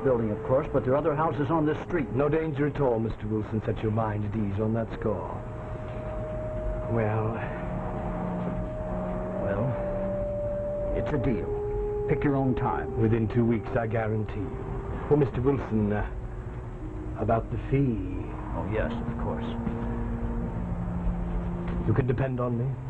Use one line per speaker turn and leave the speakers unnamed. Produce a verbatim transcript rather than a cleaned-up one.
building, of course, but there are other houses on this street.
No danger at all, Mister Wilson. Set your mind at ease on that score. Well...
Well, it's a deal. Pick your own time.
Within two weeks, I guarantee you. Well, Mister Wilson, uh, about the fee...
Oh, yes, of course.
You can depend on me.